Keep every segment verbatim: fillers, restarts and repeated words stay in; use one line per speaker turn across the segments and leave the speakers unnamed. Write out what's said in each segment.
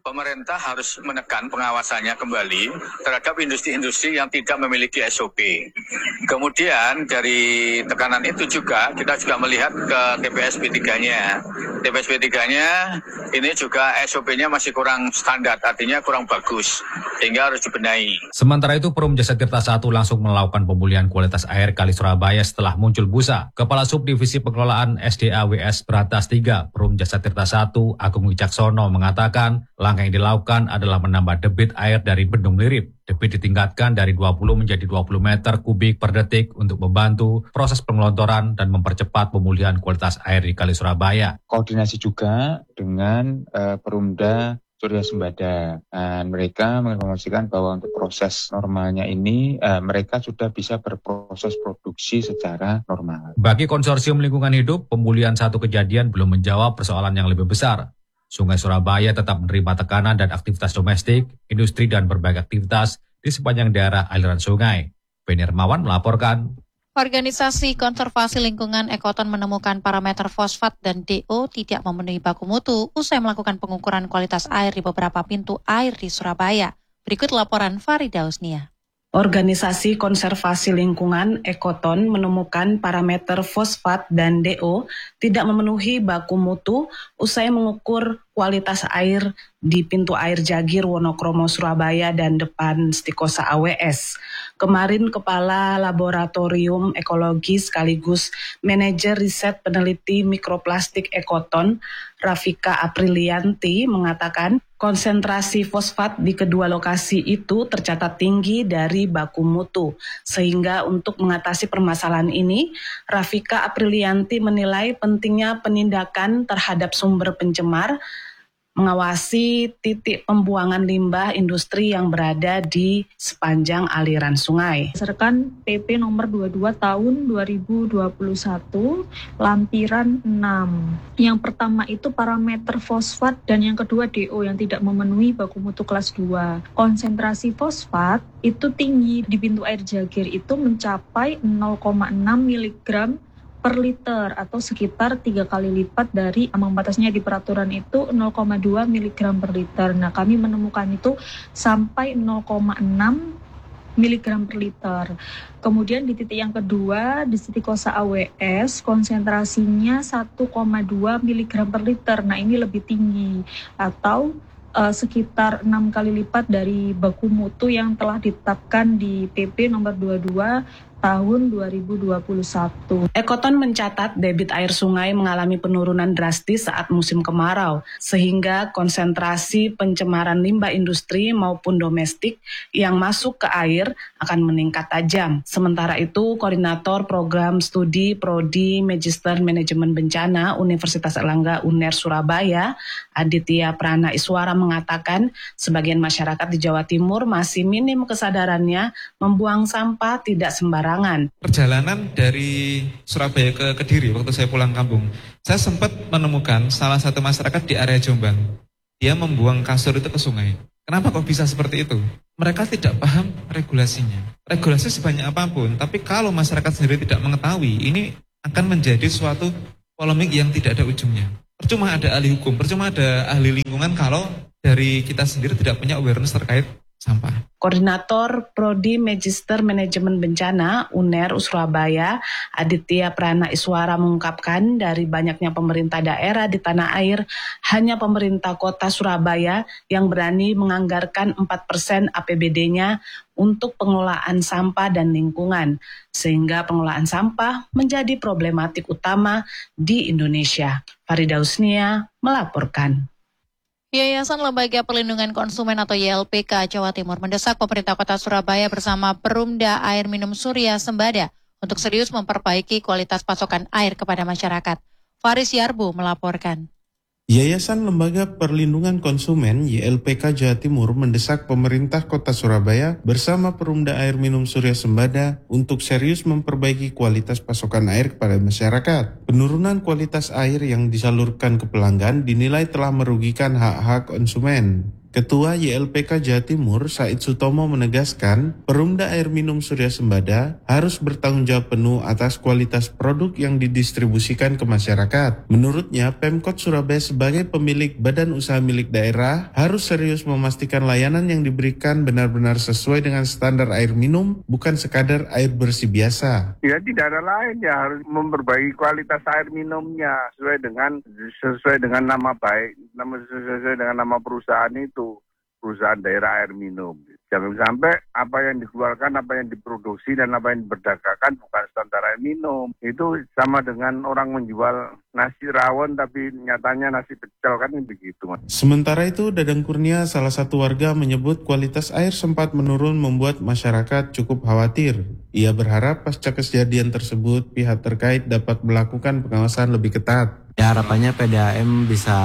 Pemerintah harus menekan pengawasannya kembali terhadap industri-industri yang tidak memiliki S O P. Kemudian dari tekanan itu juga kita juga melihat ke T P S B tiga-nya. T P S B tiga-nya ini juga S O P-nya masih kurang standar, artinya kurang bagus, sehingga harus dibenahi.
Sementara itu, Perum Jasa Tirta satu langsung melakukan pemulihan kualitas air Kali Surabaya setelah muncul busa. Kepala Subdivisi Pengelolaan S D A W S Beratas tiga, Perum Jasa Tirta satu, Agung Wicaksono mengatakan, langkah yang dilakukan adalah menambah debit air dari Bendung Lirip. Debit ditingkatkan dari dua puluh menjadi dua puluh meter kubik per detik untuk membantu proses pengelontoran dan mempercepat pemulihan kualitas air di Kali Surabaya.
Koordinasi juga dengan uh, Perumda Surya Sembada. Dan mereka menginformasikan bahwa untuk proses normalnya ini, uh, mereka sudah bisa berproses produksi secara normal.
Bagi Konsorsium Lingkungan Hidup, pemulihan satu kejadian belum menjawab persoalan yang lebih besar. Sungai Surabaya tetap menerima tekanan dan aktivitas domestik, industri, dan berbagai aktivitas di sepanjang daerah aliran sungai. Beni Hermawan melaporkan.
Organisasi Konservasi Lingkungan Ekoton menemukan parameter fosfat dan D O tidak memenuhi baku mutu usai melakukan pengukuran kualitas air di beberapa pintu air di Surabaya. Berikut laporan Farida Usnia.
Organisasi Konservasi Lingkungan Ekoton menemukan parameter fosfat dan D O tidak memenuhi baku mutu usai mengukur kualitas air di pintu air Jagir Wonokromo Surabaya dan depan Stikosa A W S. Kemarin Kepala Laboratorium Ekologi sekaligus Manajer Riset Peneliti Mikroplastik Ekoton, Rafika Aprilianti mengatakan konsentrasi fosfat di kedua lokasi itu tercatat tinggi dari baku mutu. Sehingga untuk mengatasi permasalahan ini, Rafika Aprilianti menilai pentingnya penindakan terhadap sumber pencemar, mengawasi titik pembuangan limbah industri yang berada di sepanjang aliran sungai.
Berdasarkan P P nomor dua puluh dua tahun dua ribu dua puluh satu, lampiran enam. Yang pertama itu parameter fosfat dan yang kedua D O yang tidak memenuhi baku mutu kelas dua. Konsentrasi fosfat itu tinggi di pintu air Jagir itu mencapai nol koma enam miligram per liter atau sekitar tiga kali lipat dari ambang batasnya di peraturan itu nol koma dua miligram per liter. Nah, kami menemukan itu sampai nol koma enam miligram per liter. Kemudian di titik yang kedua, di titik Kosa A W S, konsentrasinya satu koma dua miligram per liter. Nah, ini lebih tinggi atau uh, sekitar enam kali lipat dari baku mutu yang telah ditetapkan di P P nomor dua puluh dua tahun dua ribu dua puluh satu.
Ekoton mencatat debit air sungai mengalami penurunan drastis saat musim kemarau, sehingga konsentrasi pencemaran limbah industri maupun domestik yang masuk ke air akan meningkat tajam. Sementara itu, Koordinator Program Studi Prodi Magister Manajemen Bencana Universitas Erlangga U N E R Surabaya, Aditya Prana Iswara mengatakan, sebagian masyarakat di Jawa Timur masih minim kesadarannya membuang sampah tidak sembarangan.
Perjalanan dari Surabaya ke Kediri waktu saya pulang kampung, saya sempat menemukan salah satu masyarakat di area Jombang. Dia membuang kasur itu ke sungai. Kenapa kok bisa seperti itu? Mereka tidak paham regulasinya. Regulasi sebanyak apapun, tapi kalau masyarakat sendiri tidak mengetahui, ini akan menjadi suatu polemik yang tidak ada ujungnya. Percuma ada ahli hukum, percuma ada ahli lingkungan kalau dari kita sendiri tidak punya awareness terkait sampah.
Koordinator Prodi Magister Manajemen Bencana U N E R Surabaya, Aditya Prana Iswara mengungkapkan dari banyaknya pemerintah daerah di tanah air, hanya pemerintah kota Surabaya yang berani menganggarkan empat persen A P B D-nya untuk pengelolaan sampah dan lingkungan, sehingga pengelolaan sampah menjadi problematik utama di Indonesia. Farida Usnia melaporkan.
Yayasan Lembaga Perlindungan Konsumen atau Y L P K Jawa Timur mendesak pemerintah kota Surabaya bersama Perumda Air Minum Surya Sembada untuk serius memperbaiki kualitas pasokan air kepada masyarakat. Faris Yarbu melaporkan.
Yayasan Lembaga Perlindungan Konsumen Y L P K Jawa Timur mendesak pemerintah kota Surabaya bersama Perumda Air Minum Surya Sembada untuk serius memperbaiki kualitas pasokan air kepada masyarakat. Penurunan kualitas air yang disalurkan ke pelanggan dinilai telah merugikan hak-hak konsumen. Ketua Y L P K Jawa Timur, Said Sutomo menegaskan, Perumda Air Minum Surya Sembada harus bertanggung jawab penuh atas kualitas produk yang didistribusikan ke masyarakat. Menurutnya, Pemkot Surabaya sebagai pemilik badan usaha milik daerah harus serius memastikan layanan yang diberikan benar-benar sesuai dengan standar air minum, bukan sekadar air bersih biasa.
Ya tidak ada lain, ya harus memperbaiki kualitas air minumnya sesuai dengan sesuai dengan nama baik, nama sesuai dengan nama perusahaan itu. Perusahaan daerah air minum. Jangan sampai apa yang dikeluarkan, apa yang diproduksi, dan apa yang diperdagangkan bukan standar air minum. Itu sama dengan orang menjual nasi rawon tapi nyatanya nasi pecel, kan begitu.
Sementara itu, Dadang Kurnia, salah satu warga, menyebut kualitas air sempat menurun membuat masyarakat cukup khawatir. Ia berharap pasca kejadian tersebut pihak terkait dapat melakukan pengawasan lebih ketat.
Ya, harapannya P D A M bisa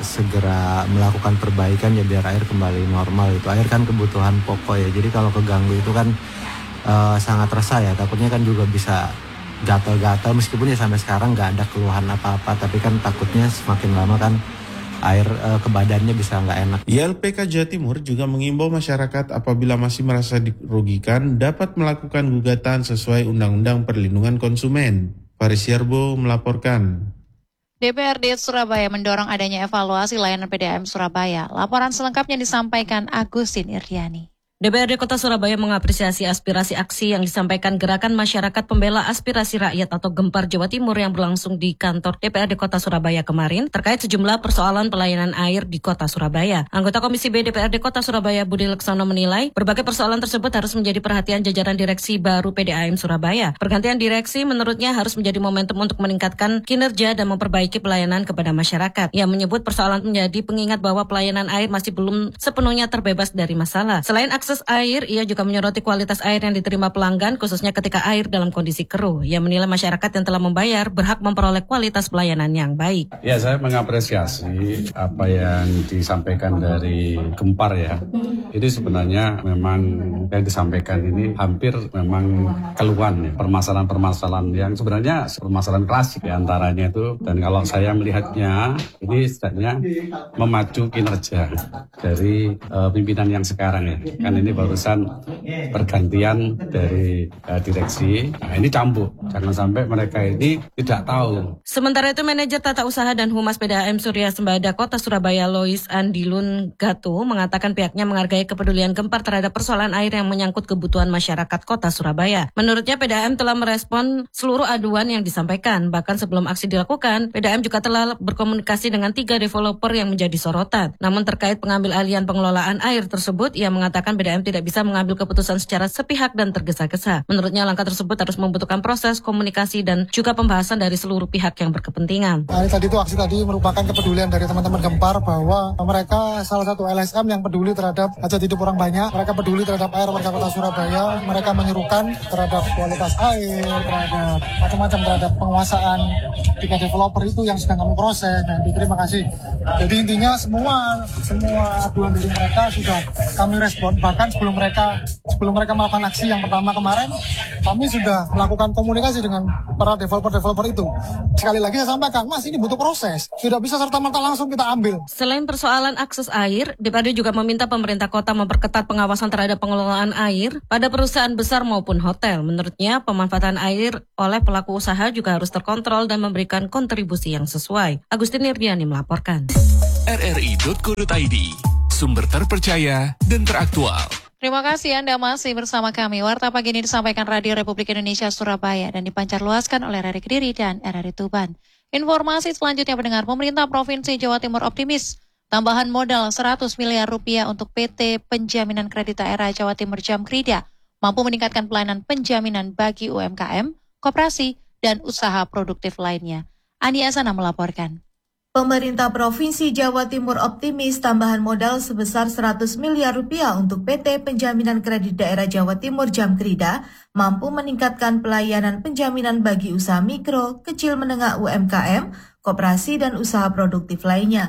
segera melakukan perbaikan ya biar air kembali normal. Itu air kan kebutuhan pokok ya, jadi kalau keganggu itu kan uh, sangat resah ya. Takutnya kan juga bisa gatal-gatal, meskipun ya sampai sekarang nggak ada keluhan apa-apa, tapi kan takutnya semakin lama kan air uh, ke badannya bisa nggak enak.
Y L P K Jawa Timur juga mengimbau masyarakat apabila masih merasa dirugikan dapat melakukan gugatan sesuai Undang-Undang Perlindungan Konsumen. Faris Yarbo melaporkan.
D P R D Surabaya mendorong adanya evaluasi layanan P D A M Surabaya. Laporan selengkapnya disampaikan Agustin Irdiani.
D P R D Kota Surabaya mengapresiasi aspirasi aksi yang disampaikan Gerakan Masyarakat Pembela Aspirasi Rakyat atau Gempar Jawa Timur yang berlangsung di kantor D P R D Kota Surabaya kemarin terkait sejumlah persoalan pelayanan air di Kota Surabaya. Anggota Komisi B D P R D Kota Surabaya Budi Leksono menilai berbagai persoalan tersebut harus menjadi perhatian jajaran direksi baru P D A M Surabaya. Pergantian direksi menurutnya harus menjadi momentum untuk meningkatkan kinerja dan memperbaiki pelayanan kepada masyarakat. Ia menyebut persoalan menjadi pengingat bahwa pelayanan air masih belum sepenuhnya terbebas dari masalah. Selain akses air, ia juga menyoroti kualitas air yang diterima pelanggan, khususnya ketika air dalam kondisi keruh. Ia menilai masyarakat yang telah membayar berhak memperoleh kualitas pelayanan yang baik.
Ya, saya mengapresiasi apa yang disampaikan dari Gempar ya. Ini sebenarnya memang yang disampaikan ini hampir memang keluhan ya, permasalahan-permasalahan yang sebenarnya permasalahan klasik ya, antaranya itu. Dan kalau saya melihatnya, ini setidaknya memacu kinerja dari uh, pimpinan yang sekarang ya. Kan ini barusan pergantian dari uh, direksi. Nah, ini cambuk. Jangan sampai mereka ini tidak tahu.
Sementara itu, Manajer Tata Usaha dan Humas P D A M Surya Sembada Kota Surabaya Lois Andilun Gatu mengatakan pihaknya menghargai kepedulian Gempar terhadap persoalan air yang menyangkut kebutuhan masyarakat Kota Surabaya. Menurutnya, P D A M telah merespon seluruh aduan yang disampaikan. Bahkan sebelum aksi dilakukan, P D A M juga telah berkomunikasi dengan tiga developer yang menjadi sorotan. Namun terkait pengambil alihan pengelolaan air tersebut, ia mengatakan P D A M tidak bisa mengambil keputusan secara sepihak dan tergesa-gesa. Menurutnya langkah tersebut harus membutuhkan proses komunikasi dan juga pembahasan dari seluruh pihak yang berkepentingan.
Nah, tadi itu aksi tadi merupakan kepedulian dari teman-teman Gempar bahwa mereka salah satu L S M yang peduli terhadap hajat hidup orang banyak. Mereka peduli terhadap air warga Kota Surabaya. Mereka menyerukan terhadap kualitas air, terhadap macam-macam terhadap penguasaan tiga developer itu yang sedang kami proses. Nah, terima kasih. Jadi intinya semua semua aduan dari mereka sudah kami respon. Bahkan sebelum mereka sebelum mereka melakukan aksi yang pertama kemarin, kami sudah melakukan komunikasi dengan para developer-developer itu. Sekali lagi saya sampaikan, Mas, ini butuh proses. Tidak bisa serta-merta langsung kita ambil.
Selain persoalan akses air, D P R D juga meminta pemerintah kota memperketat pengawasan terhadap pengelolaan air pada perusahaan besar maupun hotel. Menurutnya, pemanfaatan air oleh pelaku usaha juga harus terkontrol dan memberikan kontribusi yang sesuai. Agustin Irdiani melaporkan.
R R I titik co titik I D, sumber terpercaya dan teraktual.
Terima kasih Anda masih bersama kami. Warta pagi ini disampaikan Radio Republik Indonesia Surabaya dan dipancarluaskan oleh R R I Kediri dan R R I Tuban. Informasi selanjutnya mendengar pemerintah Provinsi Jawa Timur optimis tambahan modal seratus miliar rupiah untuk P T Penjaminan Kredit Daerah Jawa Timur Jamkrida mampu meningkatkan pelayanan penjaminan bagi U M K M, koperasi, dan usaha produktif lainnya. Andi Asana melaporkan.
Pemerintah Provinsi Jawa Timur optimis tambahan modal sebesar seratus miliar rupiah untuk P T Penjaminan Kredit Daerah Jawa Timur Jamkrida mampu meningkatkan pelayanan penjaminan bagi usaha mikro, kecil menengah U M K M, koperasi dan usaha produktif lainnya.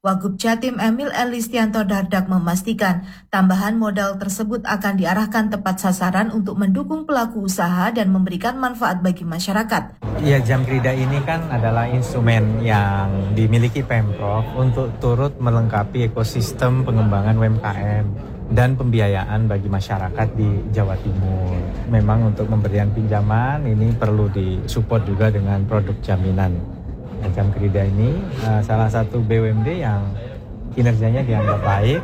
Wagub Jatim Emil Elistianto Dardak memastikan tambahan modal tersebut akan diarahkan tepat sasaran untuk mendukung pelaku usaha dan memberikan manfaat bagi masyarakat.
Ya, Jam Krida ini kan adalah instrumen yang dimiliki Pemprov untuk turut melengkapi ekosistem pengembangan U M K M dan pembiayaan bagi masyarakat di Jawa Timur. Memang untuk pemberian pinjaman ini perlu disupport juga dengan produk jaminan. Jam Krida ini uh, salah satu B U M D yang kinerjanya dianggap baik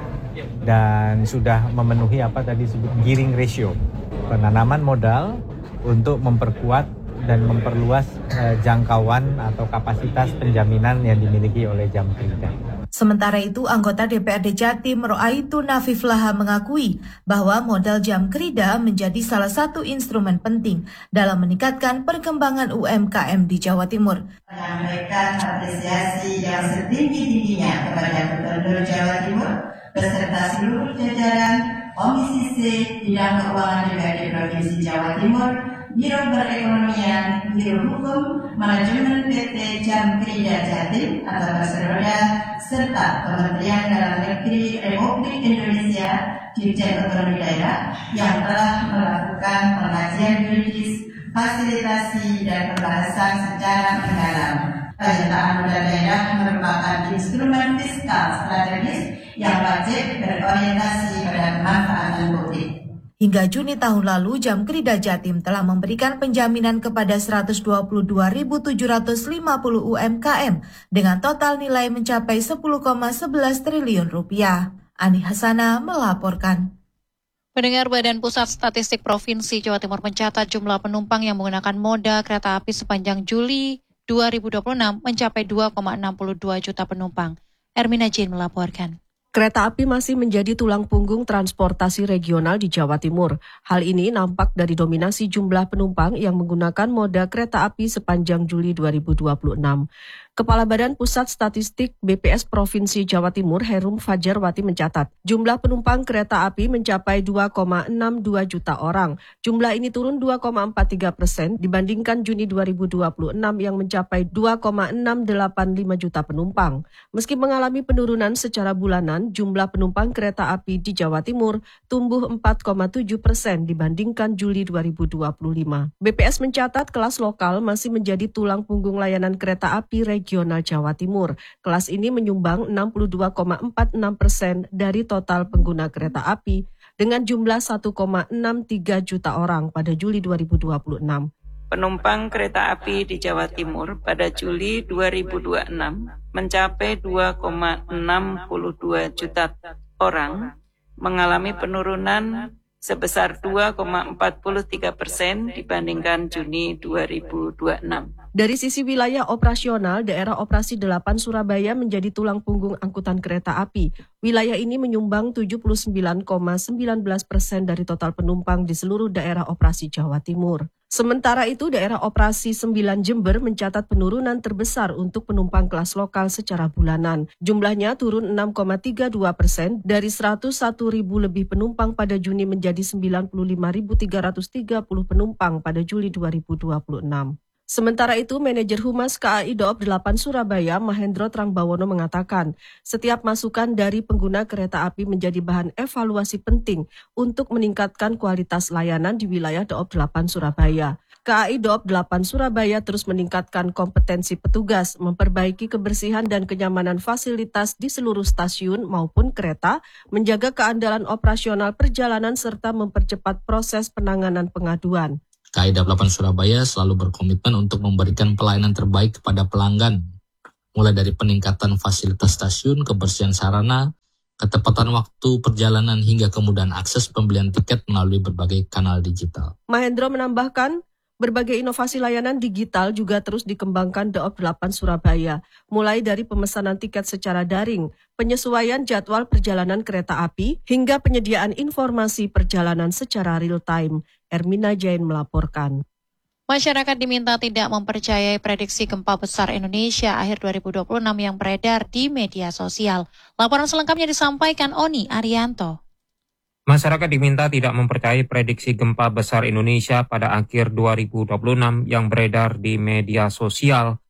dan sudah memenuhi apa tadi disebut gearing ratio, penanaman modal untuk memperkuat dan memperluas uh, jangkauan atau kapasitas penjaminan yang dimiliki oleh Jam Krida.
Sementara itu, anggota D P R D Jatim Roaitu Nafiflaha mengakui bahwa modal Jam Krida menjadi salah satu instrumen penting dalam meningkatkan perkembangan U M K M di Jawa Timur.
Menyampaikan apresiasi yang setinggi-tingginya kepada Gubernur Jawa Timur beserta seluruh jajaran Komisi C Bidang Keuangan D P R D Provinsi Jawa Timur, Biro Perekonomian, Biro Hukum, Manajemen P T Jam Krida Jatim atau Perseroda, serta Kementerian Dalam Negeri Republik Indonesia, Dirjen Otonomi Daerah yang telah melakukan pengajian yuridis, fasilitasi, dan pembahasan secara mendalam. Penyertaan modal daerah merupakan instrumen fiskal strategis yang wajib berorientasi pada kemanfaatan publik.
Hingga Juni tahun lalu, Jam Krida Jatim telah memberikan penjaminan kepada seratus dua puluh dua ribu tujuh ratus lima puluh U M K M dengan total nilai mencapai sepuluh koma sebelas triliun rupiah. Ani Hasana melaporkan.
Pendengar, Badan Pusat Statistik Provinsi Jawa Timur mencatat jumlah penumpang yang menggunakan moda kereta api sepanjang Juli dua ribu dua puluh enam mencapai dua koma enam dua juta penumpang. Ermina Jin melaporkan.
Kereta api masih menjadi tulang punggung transportasi regional di Jawa Timur. Hal ini nampak dari dominasi jumlah penumpang yang menggunakan moda kereta api sepanjang Juli dua ribu dua puluh enam. Kepala Badan Pusat Statistik B P S Provinsi Jawa Timur Herum Fajarwati mencatat, jumlah penumpang kereta api mencapai dua koma enam dua juta orang. Jumlah ini turun dua koma empat tiga persen dibandingkan Juni dua ribu dua puluh enam yang mencapai dua koma enam delapan lima juta penumpang. Meski mengalami penurunan secara bulanan, jumlah penumpang kereta api di Jawa Timur tumbuh empat koma tujuh persen dibandingkan Juli dua ribu dua puluh lima. B P S mencatat kelas lokal masih menjadi tulang punggung layanan kereta api regional Jawa Timur. Kelas ini menyumbang enam puluh dua koma empat enam persen dari total pengguna kereta api dengan jumlah satu koma enam tiga juta orang pada Juli dua ribu dua puluh enam.
Penumpang kereta api di Jawa Timur pada Juli dua ribu dua puluh enam mencapai dua koma enam dua juta orang, mengalami penurunan sebesar dua koma empat tiga persen dibandingkan Juni dua ribu dua puluh enam.
Dari sisi wilayah operasional, daerah operasi delapan Surabaya menjadi tulang punggung angkutan kereta api. Wilayah ini menyumbang tujuh puluh sembilan koma satu sembilan persen dari total penumpang di seluruh daerah operasi Jawa Timur. Sementara itu, daerah operasi sembilan Jember mencatat penurunan terbesar untuk penumpang kelas lokal secara bulanan. Jumlahnya turun enam koma tiga dua persen dari seratus satu ribu lebih penumpang pada Juni menjadi sembilan puluh lima ribu tiga ratus tiga puluh penumpang pada Juli dua ribu dua puluh enam. Sementara itu, Manajer Humas K A I Daob delapan Surabaya, Mahendro Trangbawono mengatakan, setiap masukan dari pengguna kereta api menjadi bahan evaluasi penting untuk meningkatkan kualitas layanan di wilayah Daob delapan Surabaya. K A I Daob delapan Surabaya terus meningkatkan kompetensi petugas, memperbaiki kebersihan dan kenyamanan fasilitas di seluruh stasiun maupun kereta, menjaga keandalan operasional perjalanan serta mempercepat proses penanganan pengaduan.
K A I Daob delapan Surabaya selalu berkomitmen untuk memberikan pelayanan terbaik kepada pelanggan, mulai dari peningkatan fasilitas stasiun, kebersihan sarana, ketepatan waktu perjalanan hingga kemudahan akses pembelian tiket melalui berbagai kanal digital.
Mahendro menambahkan, berbagai inovasi layanan digital juga terus dikembangkan Daob delapan Surabaya, mulai dari pemesanan tiket secara daring, penyesuaian jadwal perjalanan kereta api, hingga penyediaan informasi perjalanan secara real-time. Ermina Jain melaporkan.
Masyarakat diminta tidak mempercayai prediksi gempa besar Indonesia akhir dua ribu dua puluh enam yang beredar di media sosial. Laporan selengkapnya disampaikan Oni Arianto.
Masyarakat diminta tidak mempercayai prediksi gempa besar Indonesia pada akhir dua ribu dua puluh enam yang beredar di media sosial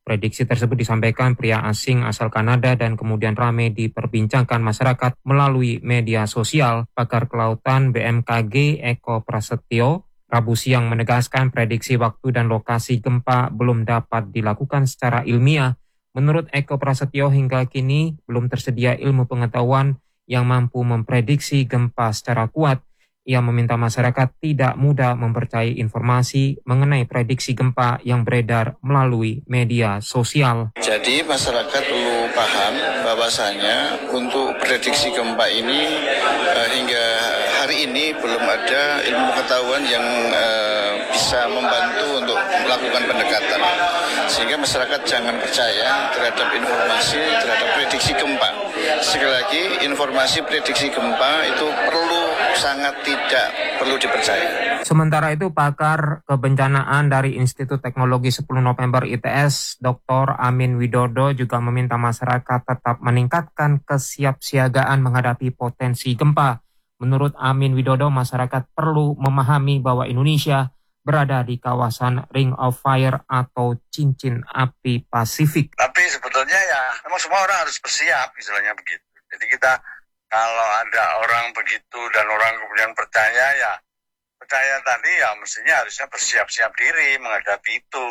Prediksi tersebut disampaikan pria asing asal Kanada dan kemudian ramai diperbincangkan masyarakat melalui media sosial. Pakar kelautan B M K G Eko Prasetyo Rabu siang menegaskan prediksi waktu dan lokasi gempa belum dapat dilakukan secara ilmiah. Menurut Eko Prasetyo hingga kini belum tersedia ilmu pengetahuan yang mampu memprediksi gempa secara kuat. Ia meminta masyarakat tidak mudah mempercayai informasi mengenai prediksi gempa yang beredar melalui media sosial.
Jadi masyarakat perlu paham bahwasanya untuk prediksi gempa ini eh, hingga hari ini belum ada ilmu pengetahuan yang eh, bisa membantu untuk melakukan pendekatan. Sehingga masyarakat jangan percaya terhadap informasi, terhadap prediksi gempa. Sekali lagi, informasi prediksi gempa itu perlu sangat tidak perlu dipercaya.
Sementara itu, pakar kebencanaan dari Institut Teknologi sepuluh November I T S, Doktor Amin Widodo juga meminta masyarakat tetap meningkatkan kesiapsiagaan menghadapi potensi gempa. Menurut Amin Widodo, masyarakat perlu memahami bahwa Indonesia berada di kawasan Ring of Fire atau cincin api Pasifik.
Tapi sebetulnya ya, memang semua orang harus bersiap, istilahnya begitu. Jadi kita kalau ada orang begitu dan orang kemudian percaya ya, percaya tadi ya mestinya harusnya bersiap-siap diri menghadapi itu.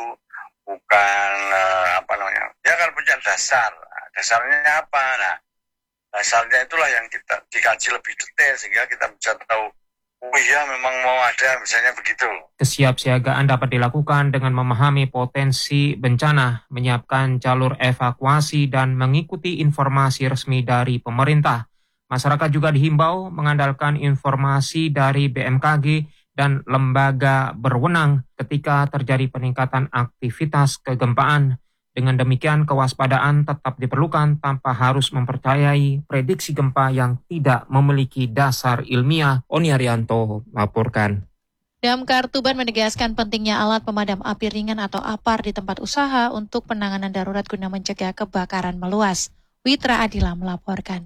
Bukan eh, apa namanya, ya kan punya dasar. Dasarnya apa? Nah, dasarnya itulah yang kita dikaji lebih detail sehingga kita bisa tahu, oh iya memang mau ada misalnya begitu.
Kesiapsiagaan dapat dilakukan dengan memahami potensi bencana, menyiapkan jalur evakuasi dan mengikuti informasi resmi dari pemerintah. Masyarakat juga dihimbau mengandalkan informasi dari B M K G dan lembaga berwenang ketika terjadi peningkatan aktivitas kegempaan. Dengan demikian, kewaspadaan tetap diperlukan tanpa harus mempercayai prediksi gempa yang tidak memiliki dasar ilmiah. Oni Arianto melaporkan.
Damkar Tuban menegaskan pentingnya alat pemadam api ringan atau A P A R di tempat usaha untuk penanganan darurat guna mencegah kebakaran meluas. Witra Adila melaporkan.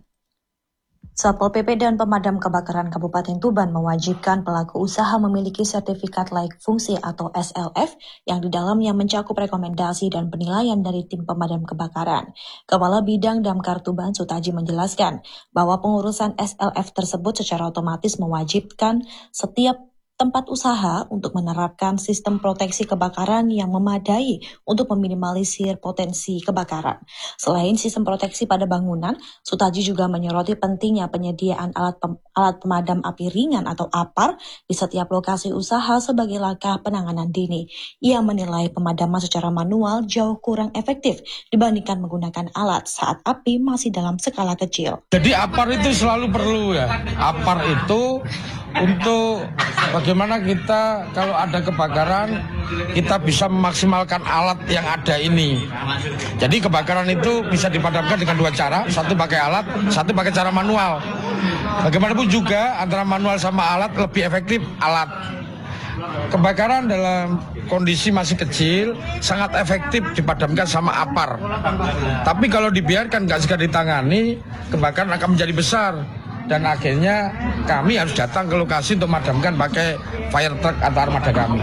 Satpol P P dan Pemadam Kebakaran Kabupaten Tuban mewajibkan pelaku usaha memiliki sertifikat layak fungsi atau S L F yang di dalamnya mencakup rekomendasi dan penilaian dari tim pemadam kebakaran. Kepala Bidang Damkar Tuban Sutaji menjelaskan bahwa pengurusan S L F tersebut secara otomatis mewajibkan setiap tempat usaha untuk menerapkan sistem proteksi kebakaran yang memadai untuk meminimalisir potensi kebakaran. Selain sistem proteksi pada bangunan, Sutaji juga menyoroti pentingnya penyediaan alat pem- alat pemadam api ringan atau A P A R di setiap lokasi usaha sebagai langkah penanganan dini. Ia menilai pemadaman secara manual jauh kurang efektif dibandingkan menggunakan alat saat api masih dalam skala kecil.
Jadi A P A R itu selalu perlu ya. A P A R itu untuk bagaimana kita kalau ada kebakaran kita bisa memaksimalkan alat yang ada ini. Jadi kebakaran itu bisa dipadamkan dengan dua cara, satu pakai alat, satu pakai cara manual. Bagaimanapun juga antara manual sama alat lebih efektif alat. Kebakaran dalam kondisi masih kecil sangat efektif dipadamkan sama A P A R. Tapi kalau dibiarkan nggak segera ditangani, kebakaran akan menjadi besar. Dan akhirnya kami harus datang ke lokasi untuk memadamkan pakai fire truck atau armada kami.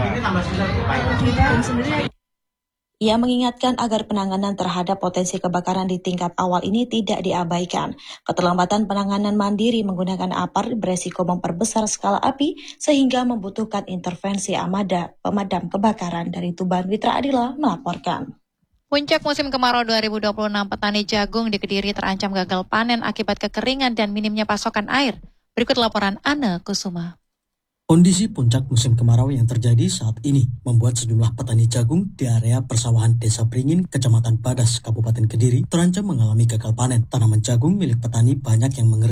Ia mengingatkan agar penanganan terhadap potensi kebakaran di tingkat awal ini tidak diabaikan. Keterlambatan penanganan mandiri menggunakan A P A R beresiko memperbesar skala api sehingga membutuhkan intervensi armada pemadam kebakaran. Dari Tuban, Witra Adila melaporkan.
Puncak musim kemarau dua ribu dua puluh enam, petani jagung di Kediri terancam gagal panen akibat kekeringan dan minimnya pasokan air. Berikut laporan Anne Kusuma.
Kondisi puncak musim kemarau yang terjadi saat ini membuat sejumlah petani jagung di area persawahan Desa Pringin, Kecamatan Badas, Kabupaten Kediri terancam mengalami gagal panen. Tanaman jagung milik petani banyak yang mengerik